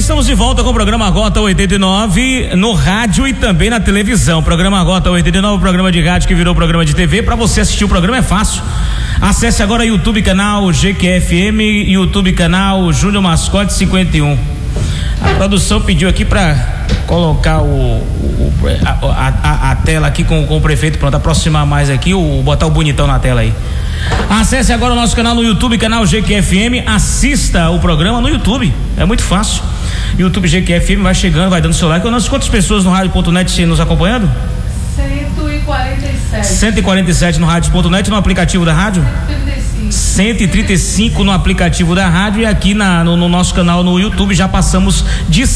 Estamos de volta com o programa Rota 89 no rádio e também na televisão. Programa Rota 89, programa de rádio que virou programa de TV. Para você assistir o programa é fácil. Acesse agora YouTube canal GQFM, YouTube canal Júnior Mascote 51. A produção pediu aqui para colocar a tela aqui com o prefeito, pronto, aproximar mais aqui, botar o bonitão na tela aí. Acesse agora o nosso canal no YouTube, canal GQFM, assista o programa no YouTube, é muito fácil. YouTube GQFM, vai chegando, vai dando seu like. Quantas pessoas no rádio.net nos acompanhando? 147 no rádio.net, no aplicativo da rádio? 135 no aplicativo da rádio e aqui no nosso canal no YouTube já passamos de